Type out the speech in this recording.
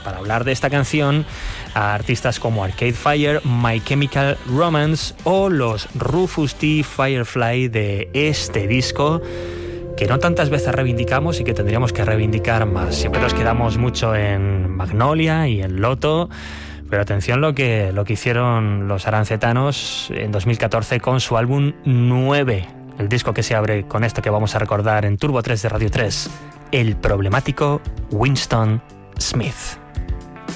para hablar de esta canción a artistas como Arcade Fire, My Chemical Romance o los Rufus T. Firefly de este disco, que no tantas veces reivindicamos y que tendríamos que reivindicar más. Siempre nos quedamos mucho en Magnolia y en Loto, pero atención lo que hicieron los arancetanos en 2014 con su álbum 9, el disco que se abre con esto que vamos a recordar en Turbo 3 de Radio 3, el problemático Winston Smith.